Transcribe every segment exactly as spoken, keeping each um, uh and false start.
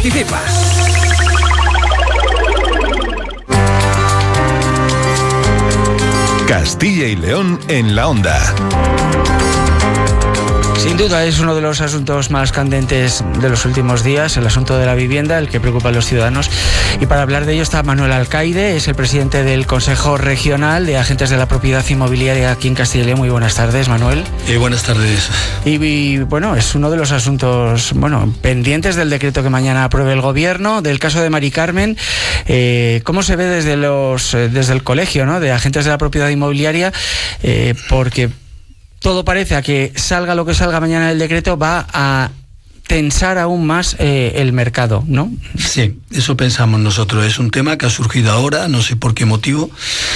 Participa. Castilla y León en la onda. Sin duda es uno de los asuntos más candentes de los últimos días, el asunto de la vivienda, el que preocupa a los ciudadanos. Y para hablar de ello está Manuel Alcaide, es el presidente del Consejo Regional de Agentes de la Propiedad Inmobiliaria aquí en Castilla y León. Muy buenas tardes, Manuel. Eh, buenas tardes. Y, y bueno, es uno de los asuntos bueno pendientes del decreto que mañana apruebe el Gobierno, del caso de Mari Carmen. Eh, ¿Cómo se ve desde, los, eh, desde el Colegio, ¿no?, de Agentes de la Propiedad Inmobiliaria? Eh, porque todo parece a que salga lo que salga mañana el decreto va a tensar aún más eh, el mercado, ¿no? Sí, eso pensamos nosotros. Es un tema que ha surgido ahora, no sé por qué motivo,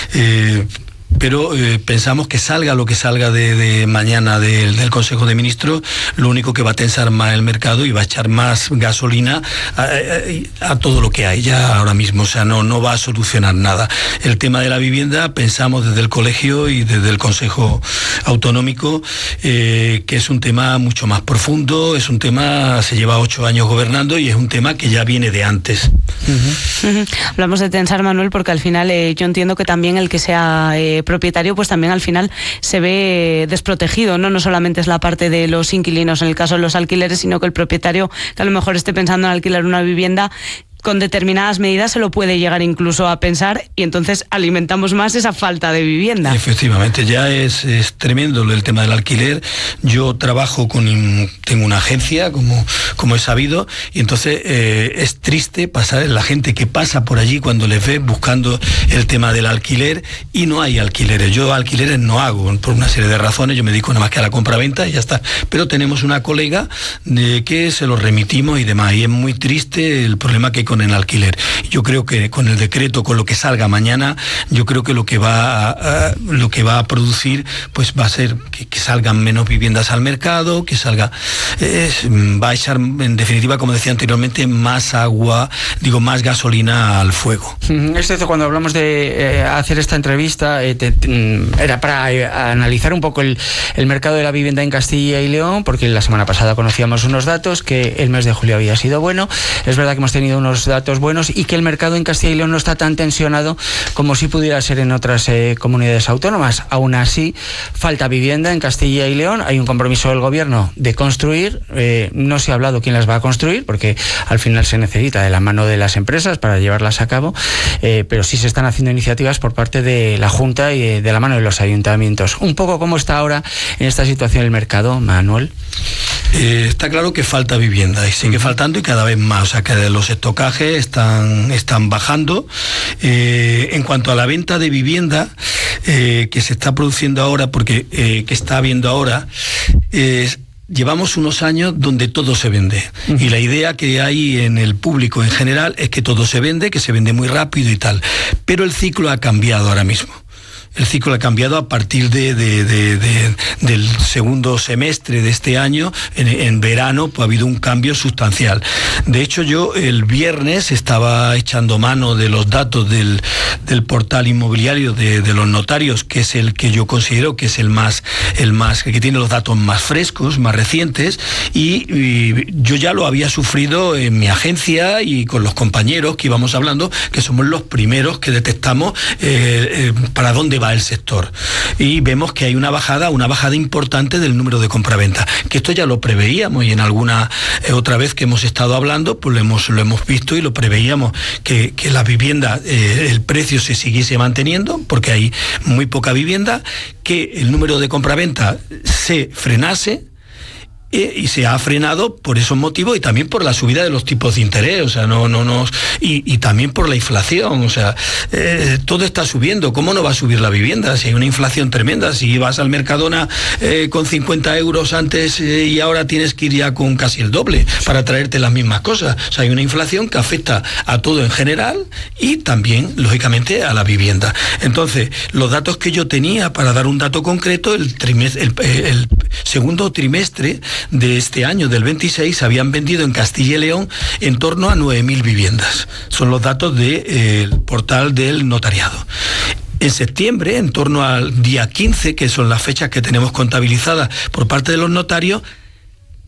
eh, pero eh, pensamos que salga lo que salga de, de mañana del, del Consejo de Ministros, lo único que va a tensar más el mercado y va a echar más gasolina a, a, a todo lo que hay ya ahora mismo. O sea, no, no va a solucionar nada. El tema de la vivienda, pensamos desde el Colegio y desde el Consejo Autonómico eh, que es un tema mucho más profundo, es un tema, se lleva ocho años gobernando y es un tema que ya viene de antes. Uh-huh. Uh-huh. Hablamos de tensar, Manuel, porque al final eh, yo entiendo que también el que sea eh, propietario, pues también al final se ve desprotegido, ¿no? No solamente es la parte de los inquilinos en el caso de los alquileres, sino que el propietario que a lo mejor esté pensando en alquilar una vivienda con determinadas medidas se lo puede llegar incluso a pensar y entonces alimentamos más esa falta de vivienda. Efectivamente, ya es, es tremendo el tema del alquiler. Yo trabajo con, tengo una agencia, como, como he sabido, y entonces eh, es triste pasar la gente que pasa por allí cuando les ve buscando el tema del alquiler y no hay alquileres. Yo alquileres no hago por una serie de razones, yo me dedico nada más que a la compraventa y ya está. Pero tenemos una colega de que se lo remitimos y demás, y es muy triste el problema que hay con el alquiler. Yo creo que con el decreto, con lo que salga mañana, yo creo que lo que va a, a, lo que va a producir pues va a ser que, que salgan menos viviendas al mercado, que salga eh, va a echar en definitiva, como decía anteriormente, más agua, digo más gasolina al fuego. Es cierto, cuando hablamos de eh, hacer esta entrevista eh, te, te, era para eh, analizar un poco el, el mercado de la vivienda en Castilla y León, porque la semana pasada conocíamos unos datos que el mes de julio había sido bueno. Es verdad que hemos tenido unos datos buenos y que el mercado en Castilla y León no está tan tensionado como si pudiera ser en otras eh, comunidades autónomas. Aún así, falta vivienda en Castilla y León, hay un compromiso del Gobierno de construir, eh, no se ha hablado quién las va a construir, porque al final se necesita de la mano de las empresas para llevarlas a cabo, eh, pero sí se están haciendo iniciativas por parte de la Junta y de, de la mano de los ayuntamientos. Un poco cómo está ahora en esta situación el mercado, Manuel. Eh, está claro que falta vivienda y sigue faltando y cada vez más, o sea que los estocajes están, están bajando. Eh, en cuanto a la venta de vivienda eh, que se está produciendo ahora, porque eh, que está habiendo ahora, eh, llevamos unos años donde todo se vende. Uh-huh. Y la idea que hay en el público en general es que todo se vende, que se vende muy rápido y tal. Pero el ciclo ha cambiado ahora mismo. El ciclo ha cambiado a partir de, de, de, de, del segundo semestre de este año. En, en verano pues, ha habido un cambio sustancial. De hecho, yo el viernes estaba echando mano de los datos del, del portal inmobiliario de, de los notarios, que es el que yo considero que es el más, el más, que tiene los datos más frescos, más recientes, y, y yo ya lo había sufrido en mi agencia y con los compañeros que íbamos hablando, que somos los primeros que detectamos eh, eh, para dónde va el sector, y vemos que hay una bajada, una bajada importante del número de compraventa, que esto ya lo preveíamos y en alguna eh, otra vez que hemos estado hablando, pues lo hemos, lo hemos visto y lo preveíamos, que, que la vivienda, eh, el precio se siguiese manteniendo, porque hay muy poca vivienda, que el número de compraventa se frenase, y se ha frenado por esos motivos y también por la subida de los tipos de interés, o sea, no, no, no, y, y también por la inflación, o sea, eh, todo está subiendo. ¿Cómo no va a subir la vivienda si hay una inflación tremenda? Si vas al Mercadona eh, con cincuenta euros antes eh, y ahora tienes que ir ya con casi el doble para traerte las mismas cosas. O sea, hay una inflación que afecta a todo en general y también, lógicamente, a la vivienda. Entonces, los datos que yo tenía, para dar un dato concreto, el, trimestre, el, el segundo trimestre de este año, del veintiséis, se habían vendido en Castilla y León en torno a nueve mil viviendas. Son los datos del de, eh, portal del notariado. En septiembre, en torno al día quince, que son las fechas que tenemos contabilizadas por parte de los notarios,